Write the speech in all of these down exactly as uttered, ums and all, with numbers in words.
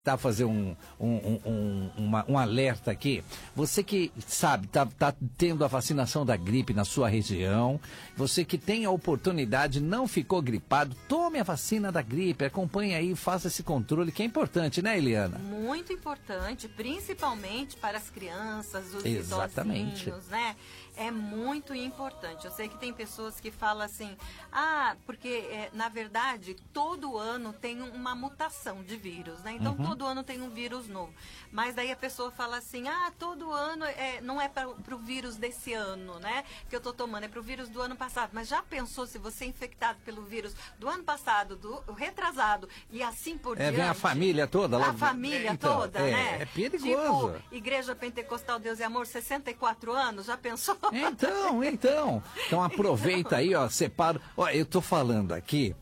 Tá fazer um, um, um, um, uma, um alerta aqui. Você que sabe, tá, tá tendo a vacinação da gripe na sua região, você que tem a oportunidade, não ficou gripado, tome a vacina da gripe, acompanhe aí, faça esse controle, que é importante, né, Eliana? Muito importante, principalmente para as crianças, os Exatamente. idosinhos, né? É muito importante. Eu sei que tem pessoas que falam assim, ah, porque é, na verdade todo ano tem uma mutação de vírus, né? Então uhum. todo ano tem um vírus novo. Mas daí a pessoa fala assim, ah, todo ano é, não é para o vírus desse ano, né? Que eu tô tomando, é para o vírus do ano passado. Mas já pensou se você é infectado pelo vírus do ano passado, do retrasado e assim por é, diante? Vem a família toda lá. A família então, toda, é, né? É perigoso. Tipo, Igreja Pentecostal Deus e Amor, sessenta e quatro anos, já pensou? Então, então. Então aproveita aí, ó, separa. Ó, eu tô falando aqui,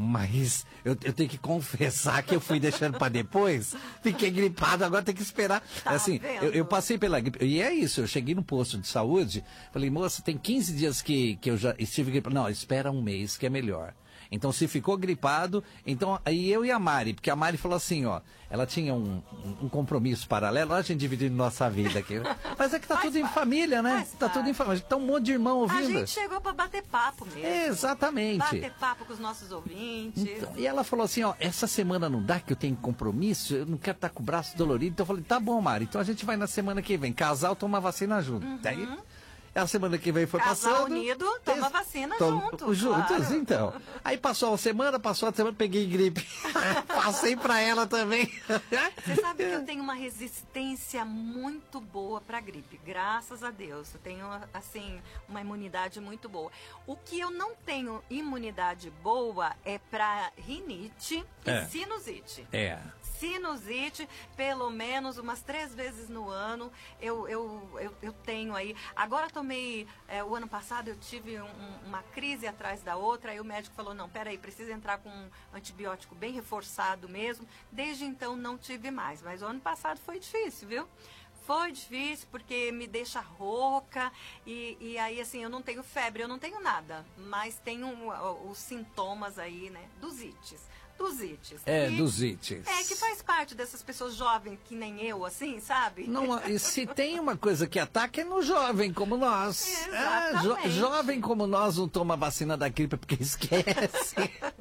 mas eu, eu tenho que confessar que eu fui deixando para depois, fiquei gripado, agora tem que esperar. Tá assim, eu, eu passei pela gripe, e é isso, eu cheguei no posto de saúde, falei, moça, tem quinze dias que, que eu já estive gripado. Não, espera um mês que é melhor. Então, se ficou gripado, então, aí eu e a Mari, porque a Mari falou assim, ó, ela tinha um, um, um compromisso paralelo, a gente dividindo nossa vida aqui. Mas é que tá tudo em família, né? Tá tudo em família, tá um monte de irmão ouvindo. A gente chegou pra bater papo mesmo. Exatamente. Bater papo com os nossos ouvintes. Então, e ela falou assim, ó, essa semana não dá, que eu tenho compromisso, eu não quero estar com o braço dolorido. Então eu falei, tá bom, Mari, então a gente vai na semana que vem, casal toma vacina junto. Uhum. Daí, a semana que vem foi Casal passando. unido, toma vacina tom, junto. Juntos, claro. Então. Aí passou uma semana, passou a semana, peguei gripe. Passei pra ela também. Você sabe que eu tenho uma resistência muito boa pra gripe, graças a Deus. Eu tenho, assim, uma imunidade muito boa. O que eu não tenho imunidade boa é pra rinite e é. sinusite. É. Sinusite, pelo menos umas três vezes no ano, eu, eu, eu, eu tenho aí. Agora tomei, é, o ano passado eu tive um, uma crise atrás da outra, aí o médico falou, não, peraí, precisa entrar com um antibiótico bem reforçado mesmo. Desde então não tive mais, mas o ano passado foi difícil, viu? Foi difícil porque me deixa rouca e, e aí assim, eu não tenho febre, eu não tenho nada, mas tenho uh, os sintomas aí, né, dos ites. Dos ites. É, e, dos ites. É, que faz parte dessas pessoas jovens que nem eu, assim, sabe? Não, e se tem uma coisa que ataca é no jovem como nós. É, jo, jovem como nós não toma vacina da gripe porque esquece.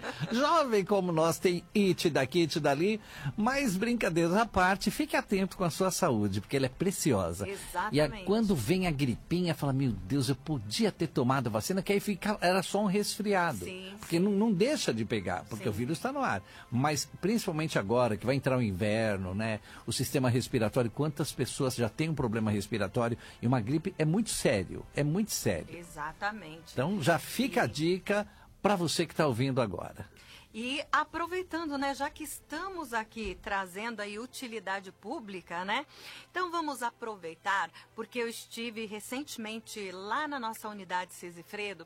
Jovem como nós tem it daqui, it dali, mas brincadeiras à parte, fique atento com a sua saúde, porque ela é preciosa. Exatamente. E a, quando vem a gripinha, fala, meu Deus, eu podia ter tomado a vacina, que aí fica, era só um resfriado. Sim, porque sim. Não, não deixa de pegar, porque sim. O vírus está no ar. Mas principalmente agora que vai entrar o inverno, né? O sistema respiratório, quantas pessoas já têm um problema respiratório e uma gripe é muito sério, é muito sério. Exatamente. Então já fica e... a dica para você que está ouvindo agora. E aproveitando, né, já que estamos aqui trazendo aí utilidade pública, né? Então vamos aproveitar, porque eu estive recentemente lá na nossa unidade Cisifredo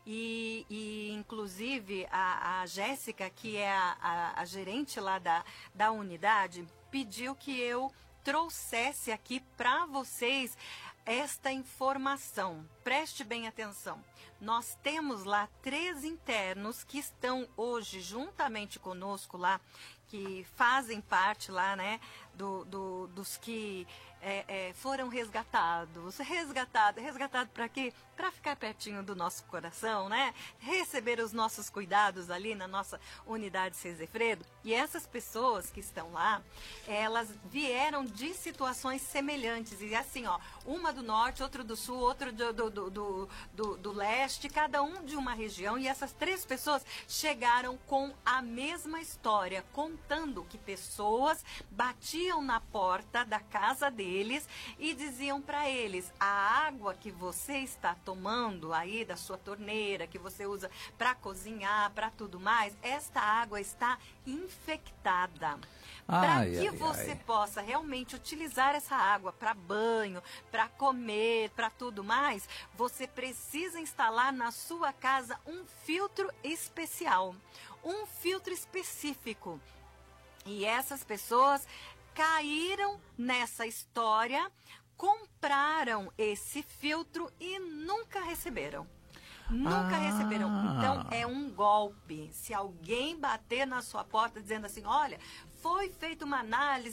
e, e inclusive a, a Jéssica, que é a, a, a gerente lá da, da unidade, pediu que eu trouxesse aqui para vocês esta informação. Preste bem atenção. Nós temos lá três internos que estão hoje juntamente conosco lá, que fazem parte lá, né, do, do, dos que é, é, foram resgatados. Resgatado, resgatado para quê? Para ficar pertinho do nosso coração, né? Receber os nossos cuidados ali na nossa unidade Cisifredo. E essas pessoas que estão lá, elas vieram de situações semelhantes. E assim, ó, uma do norte, outra do sul, outra do, do, do, do, do, do leste, cada um de uma região. E essas três pessoas chegaram com a mesma história, contando que pessoas batiam na porta da casa deles e diziam para eles, a água que você está tomando aí da sua torneira, que você usa para cozinhar, para tudo mais, esta água está infectada. Para que ai, você ai. possa realmente utilizar essa água para banho, para comer, para tudo mais, você precisa instalar na sua casa um filtro especial, um filtro específico. E essas pessoas caíram nessa história, compraram esse filtro e nunca receberam. Nunca ah. receberam. Então, é um golpe. Se alguém bater na sua porta dizendo assim, olha, foi feita uma análise